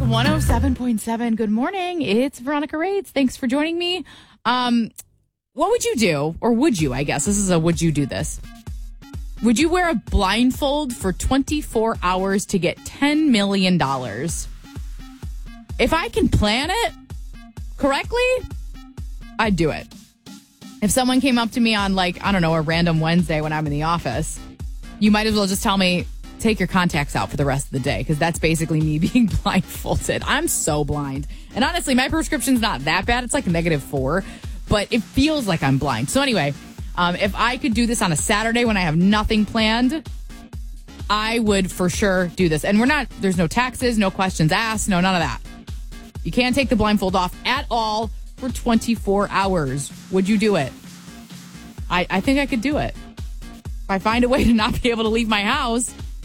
107.7. Good morning. It's Veronica Rates. Thanks for joining me. What would you do? Or would you, I guess? This is a would you do this? Would you wear a blindfold for 24 hours to get $10 million? If I can plan it correctly, I'd do it. If someone came up to me on a random Wednesday when I'm in the office, you might as well just tell me, take your contacts out for the rest of the day, because that's basically me being blindfolded. I'm so blind. And honestly, my prescription's not that bad. It's like -4, but it feels like I'm blind. So anyway, if I could do this on a Saturday when I have nothing planned, I would for sure do this. And there's no taxes, no questions asked, no, none of that. You can't take the blindfold off at all for 24 hours. Would you do it? I think I could do it. If I find a way to not be able to leave my house,